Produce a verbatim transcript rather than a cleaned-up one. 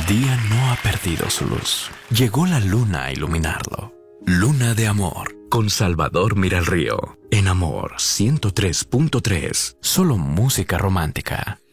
El día no ha perdido su luz. Llegó la luna a iluminarlo. Luna de Amor, con Salvador Miralrío. En Amor ciento tres punto tres, solo música romántica.